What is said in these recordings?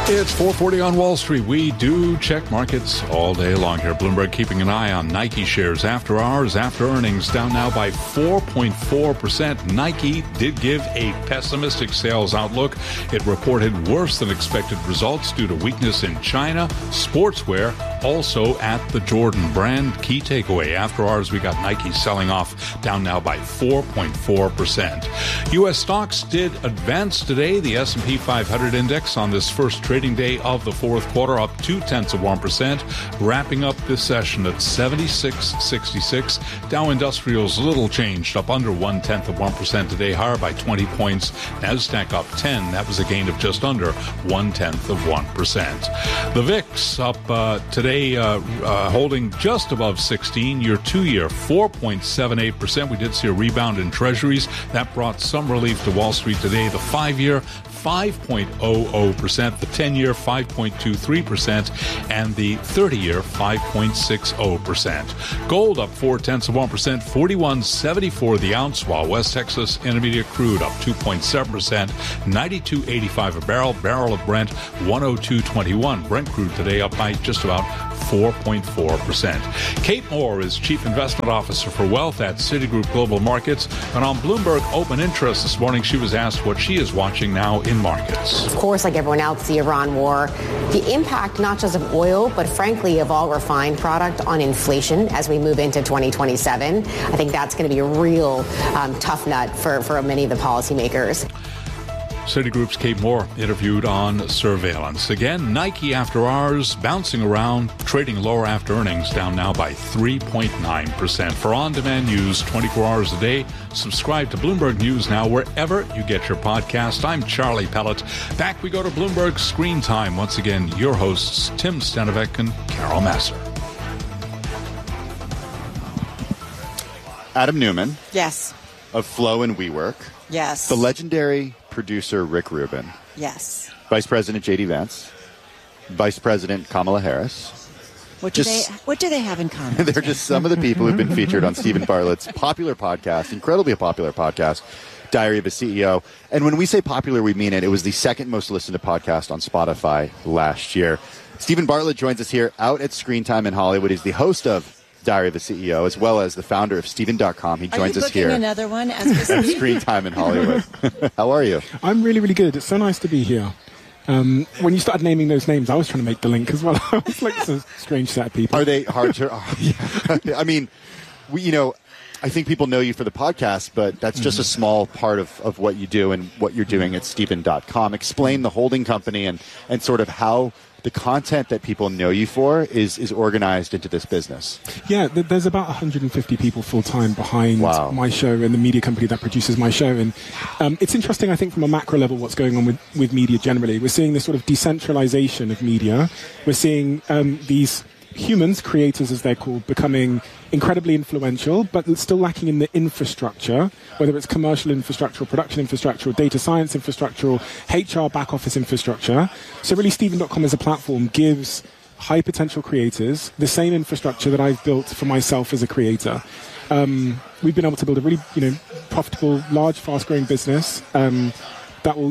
It's 4:40 on Wall Street. We do check markets all day long here. Bloomberg keeping an eye on Nike shares after hours, after earnings, down now by 4.4%. Nike did give a pessimistic sales outlook. It reported worse than expected results due to weakness in China, sportswear, also at the Jordan brand. Key takeaway, after hours, we got Nike selling off, down now by 4.4%. U.S. stocks did advance today. The S&P 500 index on this first trading day of the fourth quarter up 0.2%, wrapping up this session at 76.66. Dow Industrials little changed, up under 0.1% today, higher by 20 points. Nasdaq up 10. That was a gain of just under 0.1%. The VIX up today, holding just above 16. Your 2-year 4.78%. We did see a rebound in treasuries. That brought some relief to Wall Street today. The 5-year 5.00%, the 10-year 5.23%, and the 30-year 5.60%. Gold up 0.4%, 41.74 the ounce, while West Texas Intermediate crude up 2.7%, 92.85 a barrel. Barrel of Brent 102.21. Brent crude today up by just about 4.4%. Kate Moore is Chief Investment Officer for Wealth at Citigroup Global Markets. And on Bloomberg Open Interest this morning, she was asked what she is watching now in markets. Of course, like everyone else, the Iran war, the impact not just of oil, but frankly of all refined product on inflation as we move into 2027. I think that's going to be a real tough nut for many of the policymakers. Citigroup's Kate Moore interviewed on surveillance. Again, Nike after hours bouncing around, trading lower after earnings, down now by 3.9%. For on-demand news 24 hours a day, subscribe to Bloomberg News Now wherever you get your podcast. I'm Charlie Pellet. Back we go to Bloomberg Screen Time. Once again, your hosts, Tim Stenovec and Carol Masser. Adam Newman. Yes. Of Flow and WeWork. Yes. The legendary producer Rick Rubin. Yes. Vice President J.D. Vance. Vice President Kamala Harris. What do they have in common? They're just some of the people who've been featured on Stephen Bartlett's popular podcast, incredibly popular podcast, Diary of a CEO. And when we say popular, we mean it. It was the second most listened to podcast on Spotify last year. Stephen Bartlett joins us here out at Screen Time in Hollywood. He's the host of Diary of a CEO, as well as the founder of Stephen.com. He joins us here. Another one at Screen Time in Hollywood. How are you? I'm really, really good. It's so nice to be here. When you started naming those names, I was trying to make the link as well. I was like, it's a strange set of people. Are they hard to... I mean, I think people know you for the podcast, but that's just a small part of what you do and what you're doing at Stephen.com. Explain the holding company and sort of how the content that people know you for is organized into this business. Yeah, there's about 150 people full-time behind my show and the media company that produces my show. And it's interesting, I think, from a macro level, what's going on with media generally. We're seeing this sort of decentralization of media. We're seeing these humans, creators as they're called, becoming incredibly influential, but still lacking in the infrastructure, whether it's commercial infrastructure or production infrastructure or data science infrastructure or HR back office infrastructure. So really Stephen.com as a platform gives high potential creators the same infrastructure that I've built for myself as a creator. We've been able to build a really, profitable, large, fast-growing business that will,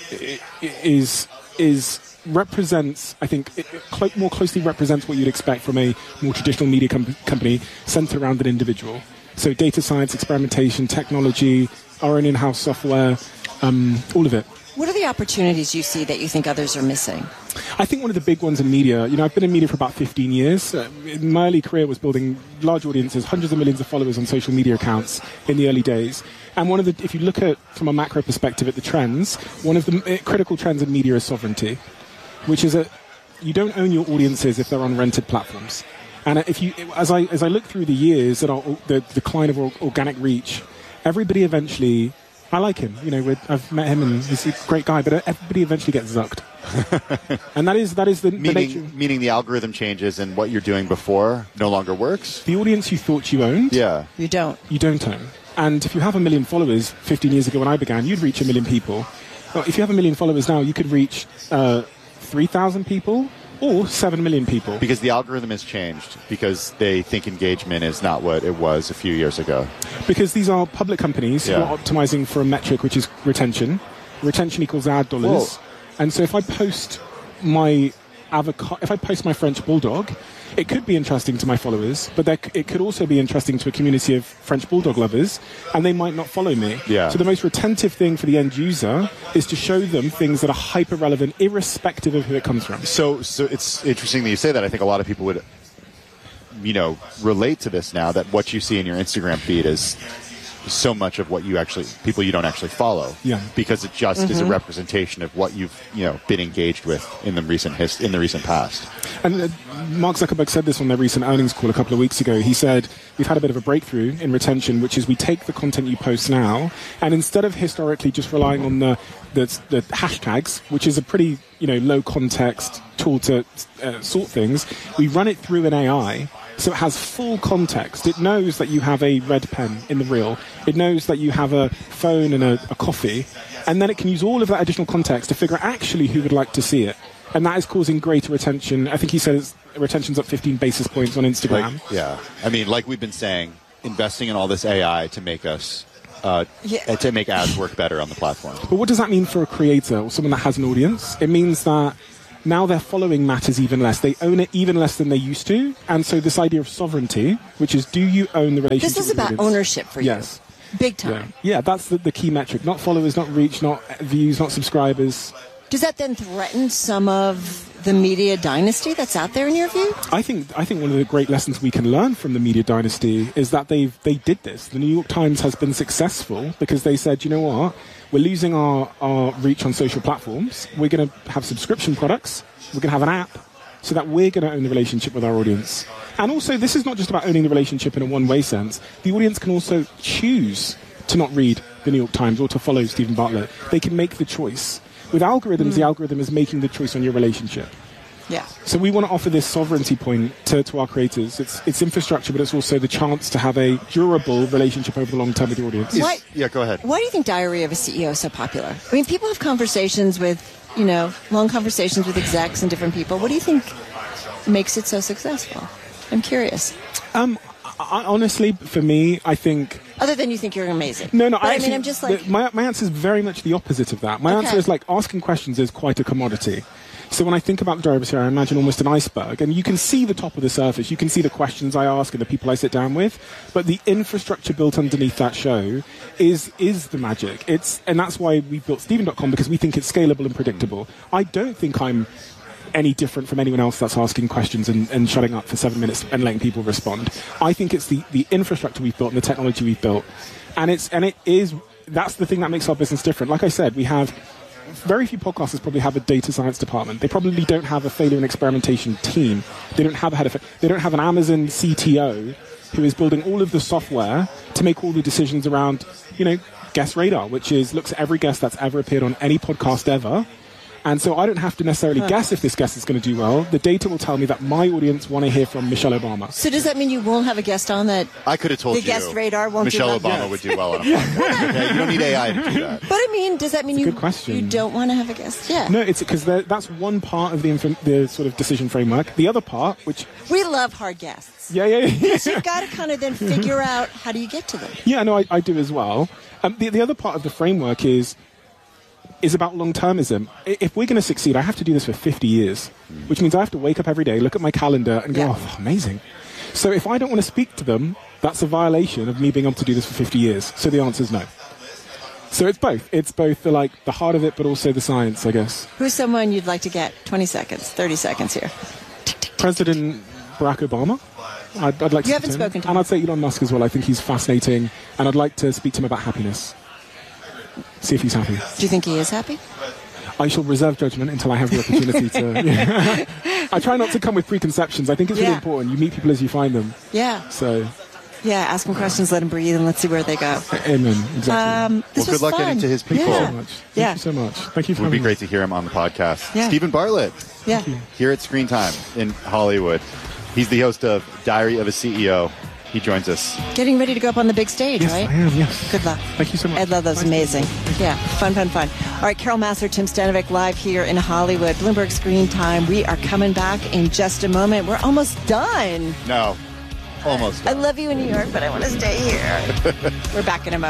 represents, I think, more closely represents what you'd expect from a more traditional media company centered around an individual. So data science, experimentation, technology, our own in-house software, all of it. What are the opportunities you see that you think others are missing? I think one of the big ones in media, I've been in media for about 15 years. My early career was building large audiences, hundreds of millions of followers on social media accounts in the early days. And if you look at, from a macro perspective at the trends, one of the critical trends in media is sovereignty, which is that you don't own your audiences if they're on rented platforms. And as I look through the years at the decline of organic reach, everybody eventually, I like him. I've met him and he's a great guy, but everybody eventually gets zucked. And that is the nature. Meaning the algorithm changes and what you're doing before no longer works? The audience you thought you owned, you don't own. And if you have 1 million followers 15 years ago when I began, you'd reach 1 million people. Well, if you have 1 million followers now, you could reach 3,000 people or 7 million people. Because the algorithm has changed, because they think engagement is not what it was a few years ago. Because these are public companies who are optimizing for a metric, which is retention. Retention equals ad dollars. Whoa. And so if I post my avocado, if I post my French bulldog, it could be interesting to my followers, but it could also be interesting to a community of French bulldog lovers, and they might not follow me. Yeah. So the most retentive thing for the end user is to show them things that are hyper relevant, irrespective of who it comes from. So it's interesting that you say that. I think a lot of people would, relate to this now, that what you see in your Instagram feed is so much of what people you don't actually follow. Yeah. Because it just is a representation of what you've, been engaged with in the recent past. And Mark Zuckerberg said this on their recent earnings call a couple of weeks ago. He said, we've had a bit of a breakthrough in retention, which is we take the content you post now, and instead of historically just relying on the hashtags, which is a pretty, low context tool to sort things, we run it through an AI. So it has full context. It knows that you have a red pen in the reel. It knows that you have a phone and a coffee. And then it can use all of that additional context to figure out actually who would like to see it. And that is causing greater retention. I think he says retention's up 15 basis points on Instagram. Like we've been saying, investing in all this AI to make us to make ads work better on the platform. But what does that mean for a creator or someone that has an audience? It means that now their following matters even less. They own it even less than they used to. And so this idea of sovereignty, which is, do you own the relationship? This is about ownership for you. Yes. Big time. Yeah, that's the key metric. Not followers, not reach, not views, not subscribers. Does that then threaten some of the media dynasty that's out there in your view? I think one of the great lessons we can learn from the media dynasty is that they did this. The New York Times has been successful because they said, you know what? We're losing our reach on social platforms. We're going to have subscription products. We're going to have an app so that we're going to own the relationship with our audience. And also, this is not just about owning the relationship in a one-way sense. The audience can also choose to not read the New York Times or to follow Stephen Bartlett. They can make the choice. With algorithms, the algorithm is making the choice on your relationship. Yeah. So we want to offer this sovereignty point to our creators. It's infrastructure, but it's also the chance to have a durable relationship over the long term with your audience. Yeah, go ahead. Why do you think Diary of a CEO is so popular? I mean, people have conversations with, long conversations with execs and different people. What do you think makes it so successful? I'm curious. Honestly, for me, I think... Other than you think you're amazing. No, actually, I'm just like... My answer is very much the opposite of that. My answer is like asking questions is quite a commodity. So when I think about the Diary of a CEO, I imagine almost an iceberg. And you can see the top of the surface. You can see the questions I ask and the people I sit down with. But the infrastructure built underneath that show is the magic. And that's why we built Stephen.com, because we think it's scalable and predictable. I don't think I'm any different from anyone else that's asking questions and shutting up for 7 minutes and letting people respond. I think it's the infrastructure we've built and the technology we've built. That's the thing that makes our business different. Like I said, we have very few podcasters probably have a data science department. They probably don't have a failure and experimentation team. They don't have a head of it. They don't have an Amazon CTO who is building all of the software to make all the decisions around, Guest Radar, which looks at every guest that's ever appeared on any podcast ever. And so I don't have to necessarily guess if this guest is going to do well. The data will tell me that my audience want to hear from Michelle Obama. So does that mean you won't have a guest on that? I could have told you. The Guest Radar won't Michelle do well? Obama would do well on a podcast. Okay? You don't need AI to do that. But I mean, does that mean you don't want to have a guest? Yeah. No, it's because that's one part of the sort of decision framework. The other part, which... We love hard guests. Yeah. So you've got to kind of then figure out how do you get to them. Yeah, no, I do as well. The other part of the framework is about long-termism. If we're going to succeed, I have to do this for 50 years, which means I have to wake up every day, look at my calendar, and go, oh, amazing. So if I don't want to speak to them, that's a violation of me being able to do this for 50 years. So the answer is no. So it's both. It's both the heart of it, but also the science, I guess. Who's someone you'd like to get? 20 seconds, 30 seconds here. President Barack Obama. I'd like to. You haven't spoken to him. And I'd say Elon Musk as well. I think he's fascinating, and I'd like to speak to him about happiness. See if he's happy. Do you think he is happy? I shall reserve judgment until I have the opportunity to... Yeah. I try not to come with preconceptions. I think it's really important. You meet people as you find them. Yeah. So... Yeah, ask them questions, let them breathe, and let's see where they go. Amen. Exactly. Well, good luck fun. getting to his people. Thank you so much. Thank you for It would be having great to hear him on the podcast. Yeah. Stephen Bartlett. Yeah. Here at Screen Time in Hollywood. He's the host of Diary of a CEO. He joins us. Getting ready to go up on the big stage, yes, right? I am, yes. Good luck. Thank you so much. Ed Ludlow's amazing. Yeah, fun. All right, Carol Massar, Tim Stanovic, live here in Hollywood. Bloomberg Screen Time. We are coming back in just a moment. We're almost done. No, almost done. I love you in New York, but I want to stay here. We're back in a moment.